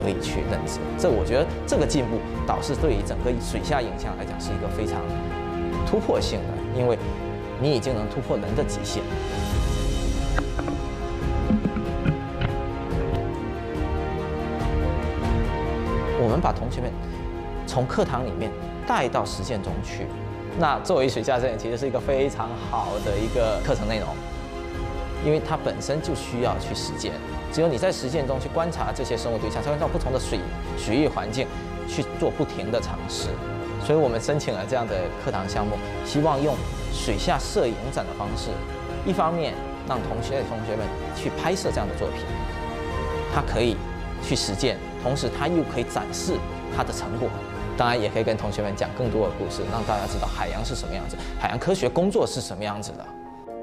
可以去认知。我觉得这个进步倒是对于整个水下影像来讲是一个非常突破性的，因为你已经能突破人的极限。我们把同学们从课堂里面带到实践中去。那作为水下摄影，其实是一个非常好的一个课程内容，因为它本身就需要去实践。只有你在实践中去观察这些生物对象，才会到不同的水域环境去做不停的尝试。所以我们申请了这样的课堂项目，希望用水下摄影展的方式，一方面让同学们去拍摄这样的作品，他可以去实践，同时他又可以展示他的成果。当然也可以跟同学们讲更多的故事，让大家知道海洋是什么样子，海洋科学工作是什么样子的。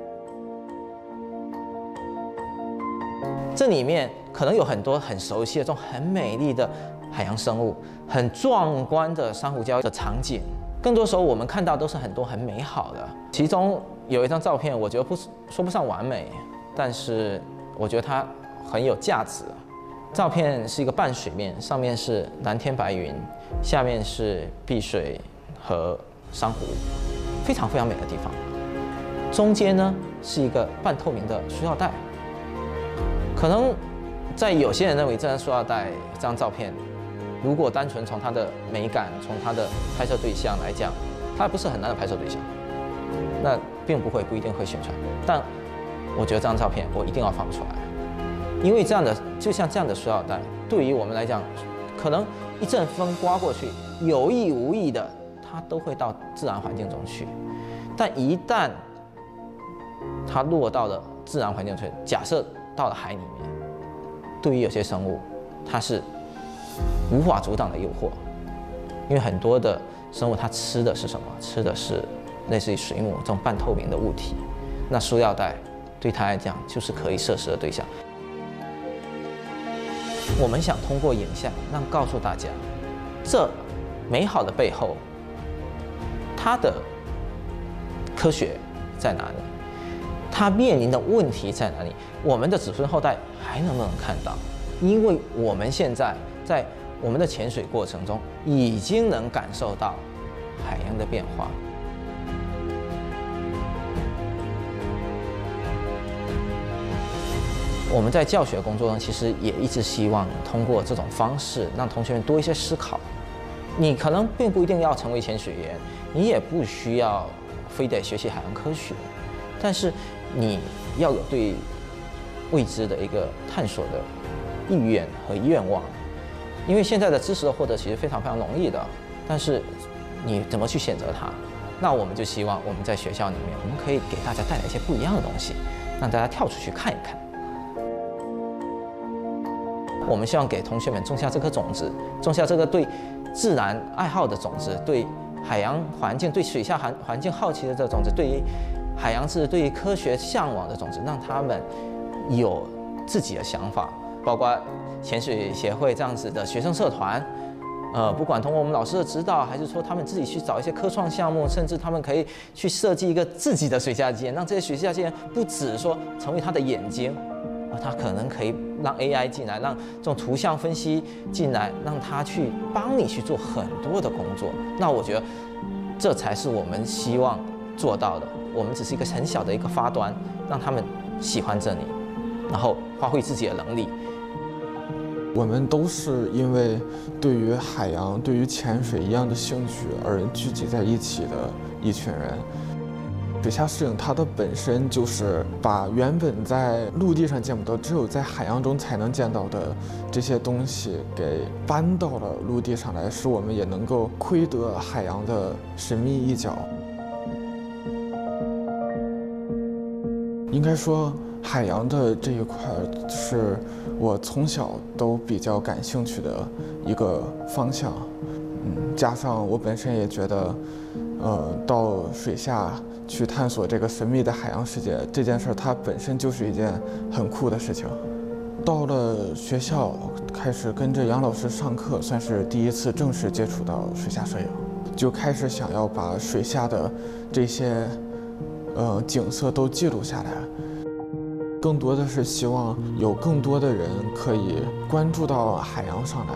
这里面可能有很多很熟悉的这种很美丽的海洋生物，很壮观的珊瑚礁的场景，更多时候我们看到都是很多很美好的。其中有一张照片，我觉得说不上完美，但是我觉得它很有价值。照片是一个半水面，上面是蓝天白云，下面是碧水和珊瑚，非常非常美的地方。中间呢是一个半透明的塑料袋，可能在有些人认为这张塑料袋这张照片，如果单纯从它的美感，从它的拍摄对象来讲，它不是很难的拍摄对象，那不一定会宣传。但我觉得这张照片我一定要放出来。因为就像这样的塑料袋，对于我们来讲，可能一阵风刮过去，有意无意的，它都会到自然环境中去。但一旦它落到了自然环境中，假设到了海里面，对于有些生物，它是无法阻挡的诱惑。因为很多的生物它吃的是什么？吃的是类似于水母这种半透明的物体。那塑料袋对它来讲就是可以摄食的对象。我们想通过影像告诉大家，这美好的背后，它的科学在哪里？它面临的问题在哪里？我们的子孙后代还能不能看到？因为我们现在在我们的潜水过程中，已经能感受到海洋的变化。我们在教学工作中，其实也一直希望通过这种方式，让同学们多一些思考。你可能并不一定要成为潜水员，你也不需要非得学习海洋科学，但是你要有对未知的一个探索的意愿和愿望。因为现在的知识的获得其实非常非常容易的，但是你怎么去选择它？那我们就希望我们在学校里面，我们可以给大家带来一些不一样的东西，让大家跳出去看一看。我们希望给同学们种下这颗种子，种下这个对自然爱好的种子，对海洋环境、对水下环境好奇的这个种子，对于海洋志、对于科学向往的种子，让他们有自己的想法。包括潜水协会这样子的学生社团，不管通过我们老师的指导，还是说他们自己去找一些科创项目，甚至他们可以去设计一个自己的水下机，让这些水下机不只说成为他的眼睛。它可能可以让 AI 进来，让这种图像分析进来，让它去帮你去做很多的工作。那我觉得这才是我们希望做到的。我们只是一个很小的一个发端，让他们喜欢这里，然后发挥自己的能力。 我们都是因为对于海洋、对于潜水一样的兴趣而聚集在一起的一群人。水下摄影它的本身就是把原本在陆地上见不到，只有在海洋中才能见到的这些东西给搬到了陆地上来，使我们也能够窥得海洋的神秘一角。应该说，海洋的这一块是我从小都比较感兴趣的一个方向。加上我本身也觉得，到水下去探索这个神秘的海洋世界这件事，它本身就是一件很酷的事情。到了学校，开始跟着杨老师上课，算是第一次正式接触到水下摄影，就开始想要把水下的这些景色都记录下来。更多的是希望有更多的人可以关注到海洋上来，